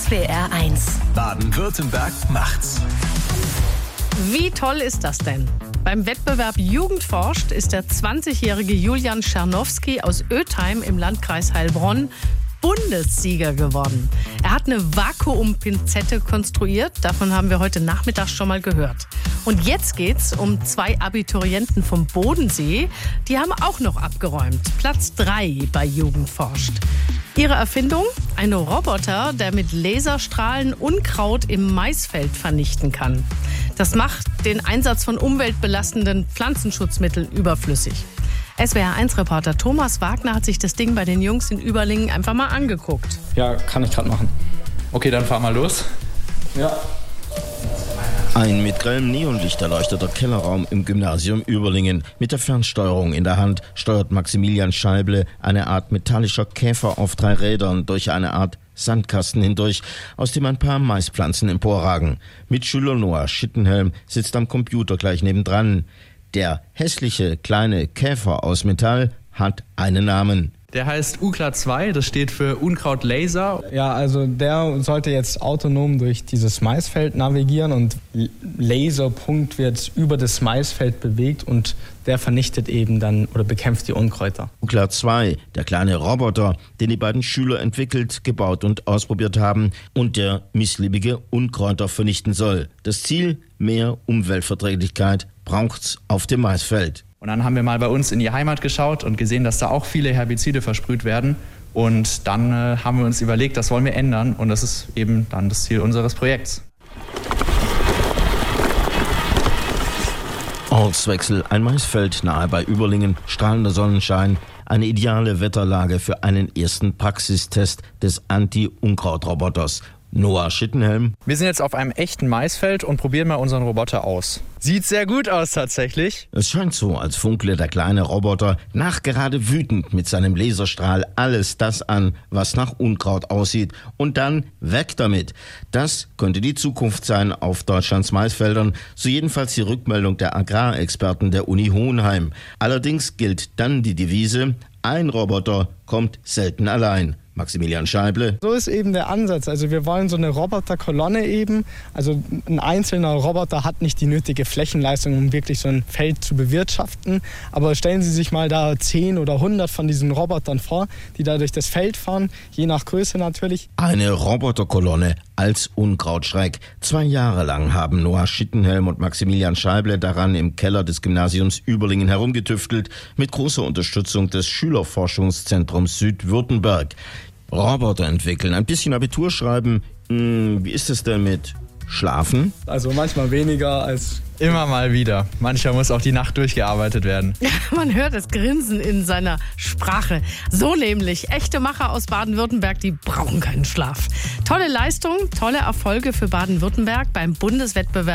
SWR1. Baden-Württemberg macht's. Wie toll ist das denn? Beim Wettbewerb Jugend forscht ist der 20-jährige Julian Czernowski aus Ötheim im Landkreis Heilbronn Bundessieger geworden. Er hat eine Vakuumpinzette konstruiert. Davon haben wir heute Nachmittag schon mal gehört. Und jetzt geht's um 2 Abiturienten vom Bodensee. Die haben auch noch abgeräumt. Platz 3 bei Jugend forscht. Ihre Erfindung? Ein Roboter, der mit Laserstrahlen Unkraut im Maisfeld vernichten kann. Das macht den Einsatz von umweltbelastenden Pflanzenschutzmitteln überflüssig. SWR1-Reporter Thomas Wagner hat sich das Ding bei den Jungs in Überlingen einfach mal angeguckt. Ja, kann ich gerade machen. Okay, dann fahr mal los. Ja. Ein mit grellem Neonlicht erleuchteter Kellerraum im Gymnasium Überlingen. Mit der Fernsteuerung in der Hand steuert Maximilian Scheible eine Art metallischer Käfer auf 3 Rädern durch eine Art Sandkasten hindurch, aus dem ein paar Maispflanzen emporragen. Mitschüler Noah Schittenhelm sitzt am Computer gleich nebendran. Der hässliche kleine Käfer aus Metall hat einen Namen. Der heißt UCLA 2, das steht für Unkrautlaser. Ja, also der sollte jetzt autonom durch dieses Maisfeld navigieren und Laserpunkt wird über das Maisfeld bewegt und der vernichtet eben dann oder bekämpft die Unkräuter. UCLA 2, der kleine Roboter, den die beiden Schüler entwickelt, gebaut und ausprobiert haben und der missliebige Unkräuter vernichten soll. Das Ziel? Mehr Umweltverträglichkeit braucht's auf dem Maisfeld. Und dann haben wir mal bei uns in die Heimat geschaut und gesehen, dass da auch viele Herbizide versprüht werden. Und dann haben wir uns überlegt, das wollen wir ändern. Und das ist eben dann das Ziel unseres Projekts. Ortswechsel, ein Maisfeld nahe bei Überlingen, strahlender Sonnenschein, eine ideale Wetterlage für einen ersten Praxistest des Anti-Unkrautroboters. Noah Schittenhelm. Wir sind jetzt auf einem echten Maisfeld und probieren mal unseren Roboter aus. Sieht sehr gut aus tatsächlich. Es scheint so, als funkle der kleine Roboter nachgerade wütend mit seinem Laserstrahl alles das an, was nach Unkraut aussieht. Und dann weg damit. Das könnte die Zukunft sein auf Deutschlands Maisfeldern, so jedenfalls die Rückmeldung der Agrarexperten der Uni Hohenheim. Allerdings gilt dann die Devise, ein Roboter kommt selten allein. Maximilian Scheible. So ist eben der Ansatz. Also wir wollen so eine Roboterkolonne eben. Also ein einzelner Roboter hat nicht die nötige Flächenleistung, um wirklich so ein Feld zu bewirtschaften. Aber stellen Sie sich mal da 10 oder 100 von diesen Robotern vor, die da durch das Feld fahren, je nach Größe natürlich. Eine Roboterkolonne als Unkrautschreck. 2 Jahre lang haben Noah Schittenhelm und Maximilian Scheible daran im Keller des Gymnasiums Überlingen herumgetüftelt, mit großer Unterstützung des Schülerforschungszentrums Südwürttemberg. Roboter entwickeln, ein bisschen Abitur schreiben. Wie ist es denn mit Schlafen? Also manchmal weniger als... Immer mal wieder. Manchmal muss auch die Nacht durchgearbeitet werden. Man hört das Grinsen in seiner Sprache. So nämlich. Echte Macher aus Baden-Württemberg, die brauchen keinen Schlaf. Tolle Leistung, tolle Erfolge für Baden-Württemberg beim Bundeswettbewerb